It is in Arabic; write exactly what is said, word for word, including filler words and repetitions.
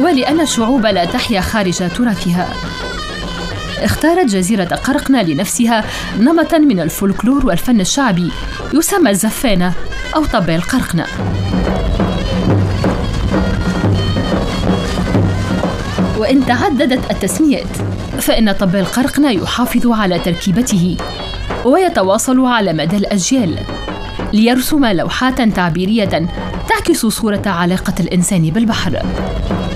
ولأن الشعوب لا تحيا خارج تراثها. اختارت جزيرة قرقنة لنفسها نمطاً من الفولكلور والفن الشعبي يسمى الزفانة أو طبال قرقنة. وإن تعددت التسميات فإن طبال قرقنة يحافظ على تركيبته ويتواصل على مدى الأجيال ليرسم لوحات تعبيرية تعكس صورة علاقة الإنسان بالبحر.